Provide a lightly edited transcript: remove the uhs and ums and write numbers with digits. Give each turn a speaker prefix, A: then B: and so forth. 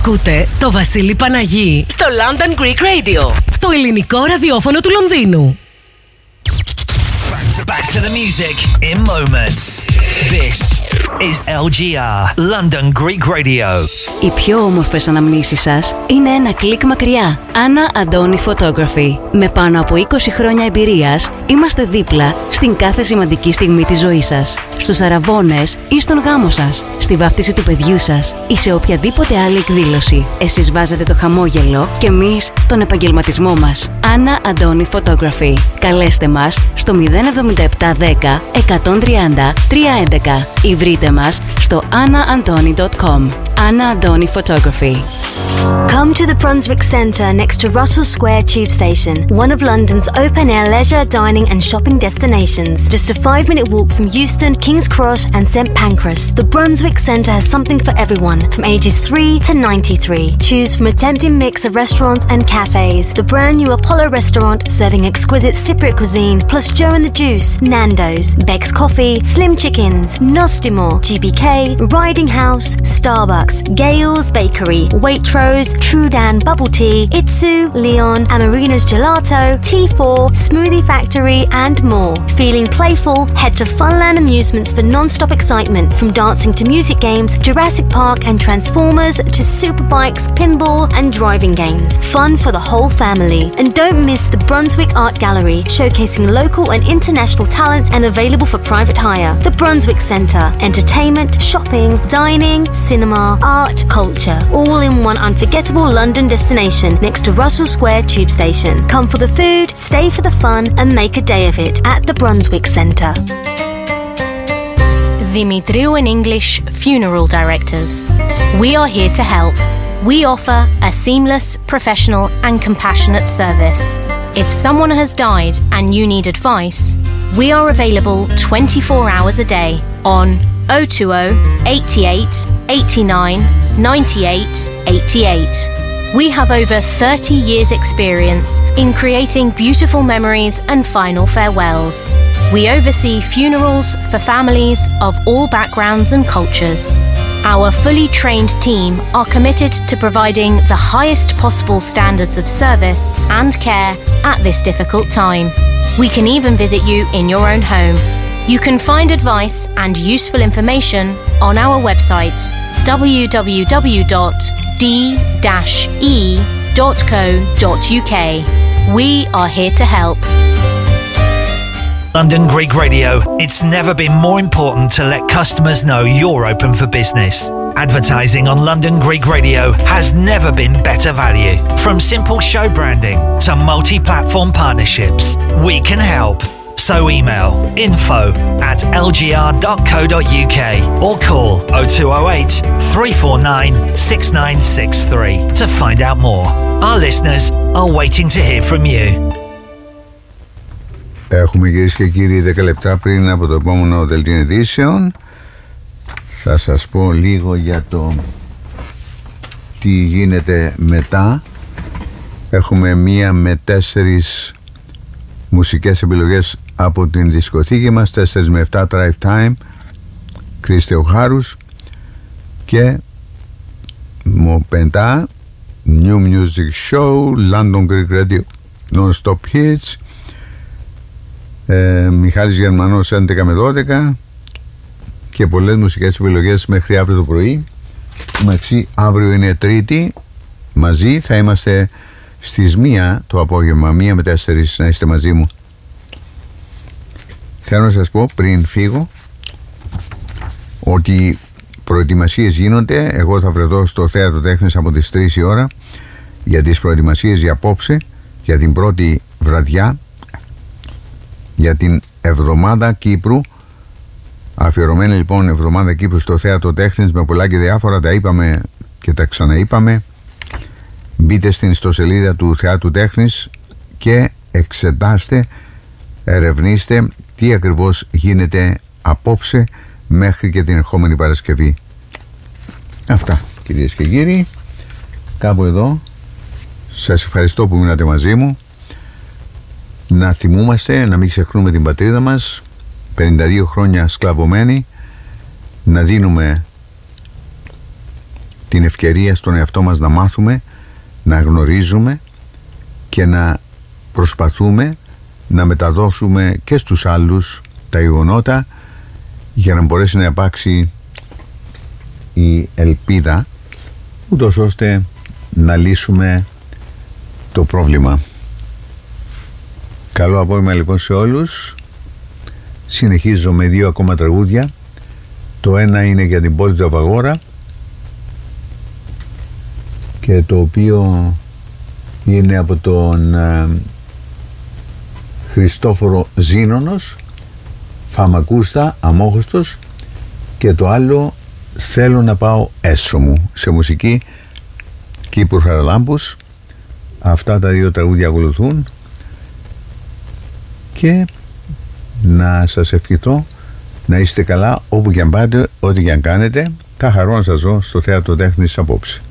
A: Ακούτε το Βασίλη Παναγί στο London Greek Radio, το ελληνικό ραδιόφωνο του Λονδίνου.
B: Back to the music in moments. This is LGR, London Greek Radio.
C: Οι πιο όμορφες αναμνήσεις σας είναι ένα κλικ μακριά. Anna Antoni Photography. Με πάνω από 20 χρόνια εμπειρίας, είμαστε δίπλα στην κάθε σημαντική στιγμή της ζωής σας. Στους αραβώνες ή στον γάμο σας, στη βάφτιση του παιδιού σας ή σε οποιαδήποτε άλλη εκδήλωση. Εσείς βάζετε το χαμόγελο και εμείς τον επαγγελματισμό μας. Anna Antoni Photography. Καλέστε μας στο 07710 130 311 ή βρείτε μας στο annaantoni.com. Anna Antoni Photography.
D: Come to the Brunswick Centre next to Russell Square Tube Station, one of London's open-air leisure, dining and shopping destinations. Just a 5-minute walk from Euston, King's Cross and St Pancras, the Brunswick Centre has something for everyone from ages 3 to 93. Choose from a tempting mix of restaurants and cafes. The brand new Apollo restaurant serving exquisite Cypriot cuisine, plus Joe and the Juice, Nando's, Beck's Coffee, Slim Chickens, Nostimor, GBK, Riding House, Starbucks, Gale's Bakery, Waitrose, Trudan Bubble Tea, Itsu, Leon, Amarina's Gelato, T4, Smoothie Factory and more. Feeling playful? Head to Funland Amusements for non-stop excitement, from dancing to music games, Jurassic Park and Transformers to superbikes, pinball and driving games. Fun for the whole family. And don't miss the Brunswick Art Gallery, showcasing local and international talent and available for private hire. The Brunswick Centre. Entertainment, shopping, dining, cinema, art, culture, all in one unforgettable London destination next to Russell Square Tube Station. Come for the food, stay for the fun and make a day of it at the Brunswick Centre.
E: Dimitriou and English Funeral Directors. We are here to help. We offer a seamless, professional and compassionate service. If someone has died and you need advice, we are available 24 hours a day on 020 88 89 98 88. We have over 30 years' experience in creating beautiful memories and final farewells. We oversee funerals for families of all backgrounds and cultures. Our fully trained team are committed to providing the highest possible standards of service and care at this difficult time. We can even visit you in your own home. You can find advice and useful information on our website www.d-e.co.uk. We are here to help.
B: London Greek Radio. It's never been more important to let customers know you're open for business. Advertising on London Greek Radio has never been better value. From simple show branding to multi-platform partnerships, we can help. So email info@lgr.co.uk or call 0208 349 6963 to find out more. Our listeners are waiting to hear from you.
F: Έχουμε, κυρίες και κύριοι, 10 λεπτά πριν από το επόμενο δελτίο ειδήσεων. Θα σας πω λίγο για το τι γίνεται μετά. Έχουμε 1 με 4 μουσικές επιλογές από την δισκοθήκη μας, 4 με 7 drive time, Κρίστιο Χάρους, και μετά New Music Show, London Greek Radio Non-Stop Hits, Μιχάλης Γερμανός 11 με 12 και πολλές μουσικές επιλογές μέχρι αύριο το πρωί. Αύριο είναι Τρίτη, μαζί θα είμαστε στις 1 το απόγευμα, 1 με 4 να είστε μαζί μου. Θέλω να σας πω πριν φύγω ότι προετοιμασίες γίνονται. Εγώ θα βρεθώ στο Θέατρο Τέχνης από τις 3 η ώρα για τις προετοιμασίες για απόψε, για την πρώτη βραδιά, για την εβδομάδα Κύπρου. Αφιερωμένη λοιπόν εβδομάδα Κύπρου στο Θέατρο Τέχνης, με πολλά και διάφορα. Τα είπαμε και τα ξαναείπαμε. Μπείτε στην ιστοσελίδα του Θεάτρου Τέχνης και εξετάστε, ερευνήστε τι ακριβώς γίνεται απόψε μέχρι και την ερχόμενη Παρασκευή. Αυτά, κυρίες και κύριοι, κάπου εδώ. Σας ευχαριστώ που μείνατε μαζί μου. Να θυμούμαστε, να μην ξεχνούμε την πατρίδα μας, 52 χρόνια σκλαβωμένοι, να δίνουμε την ευκαιρία στον εαυτό μας να μάθουμε, να γνωρίζουμε και να προσπαθούμε να μεταδώσουμε και στους άλλους τα γεγονότα για να μπορέσει να υπάρξει η ελπίδα, ούτως ώστε να λύσουμε το πρόβλημα. Καλό απόγευμα λοιπόν σε όλους. Συνεχίζω με 2 ακόμα τραγούδια. Το ένα είναι για την πόλη του Αβαγόρα και το οποίο είναι από τον Χριστόφορο Ζήνονος, Φαμακούστα, Αμόχωστος, και το άλλο Θέλω να πάω έσω μου, σε μουσική Κύπρου Χαραλάμπους. Αυτά τα 2 τραγούδια ακολουθούν και να σας ευχηθώ να είστε καλά όπου και αν πάτε, ό,τι και αν κάνετε. Θα χαρώ να σας δω στο Θέατρο Τέχνης απόψε.